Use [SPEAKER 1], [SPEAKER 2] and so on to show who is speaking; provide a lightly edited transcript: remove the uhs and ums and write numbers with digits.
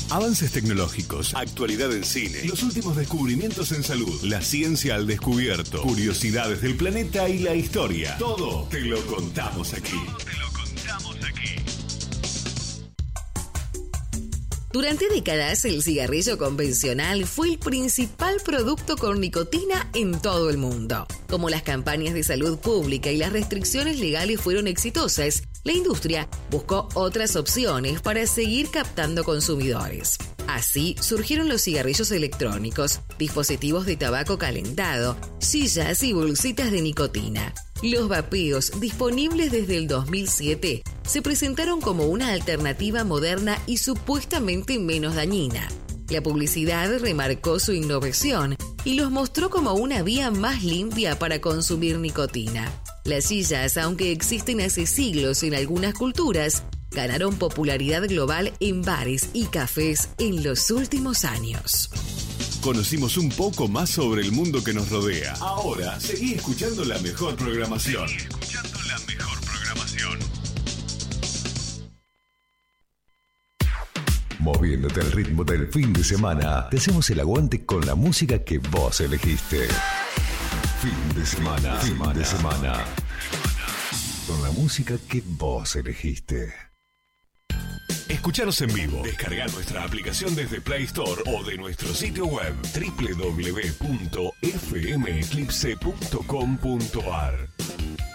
[SPEAKER 1] Avances tecnológicos, actualidad en cine, los últimos descubrimientos en salud, la ciencia al descubierto, curiosidades del planeta y la historia. Todo te lo contamos aquí.
[SPEAKER 2] Durante décadas, el cigarrillo convencional fue el principal producto con nicotina en todo el mundo. Como las campañas de salud pública y las restricciones legales fueron exitosas, la industria buscó otras opciones para seguir captando consumidores. Así surgieron los cigarrillos electrónicos, dispositivos de tabaco calentado, sillas y bolsitas de nicotina. Los vapeos, disponibles desde el 2007, se presentaron como una alternativa moderna y supuestamente menos dañina. La publicidad remarcó su innovación y los mostró como una vía más limpia para consumir nicotina. Las sillas, aunque existen hace siglos en algunas culturas, ganaron popularidad global en bares y cafés en los últimos años.
[SPEAKER 1] Conocimos un poco más sobre el mundo que nos rodea. Ahora, seguí escuchando la mejor programación.
[SPEAKER 3] Moviéndote al ritmo del fin de semana, te hacemos el aguante con la música que vos elegiste. Fin de semana. Con la música que vos elegiste.
[SPEAKER 1] Escuchanos en vivo. Descarga nuestra aplicación desde Play Store o de nuestro sitio web www.fmeclipse.com.ar.